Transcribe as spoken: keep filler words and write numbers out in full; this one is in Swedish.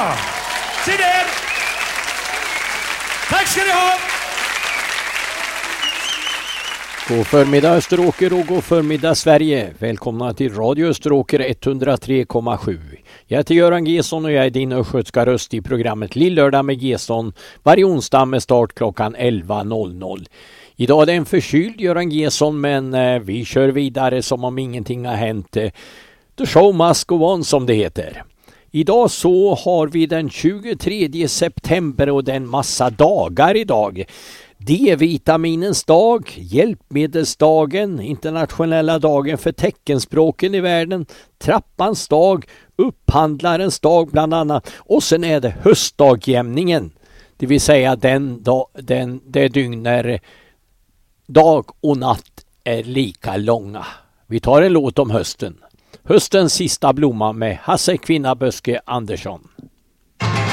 ja! Se där! Tack ska ni ha! God förmiddag Österåker och god förmiddag Sverige. Välkomna till Radio Österåker etthundratre komma sju. Jag heter Göran Gesson och jag är din östgötska röst i programmet Lillördag med Gesson varje onsdag med start klockan elva noll noll. Idag är det en förkyld Göran Gesson, men eh, vi kör vidare som om ingenting har hänt. The show must go on, som det heter. Idag så har vi den tjugotredje september och det är en massa dagar idag. D-vitaminens dag, hjälpmedelsdagen, internationella dagen för teckenspråken i världen, trappans dag, upphandlarens dag bland annat, och sen är det höstdagjämningen, det vill säga den, dag, den det dygn när dag och natt är lika långa. Vi tar en låt om hösten. Höstens sista blomma med Hasse Kvinnaböske Andersson.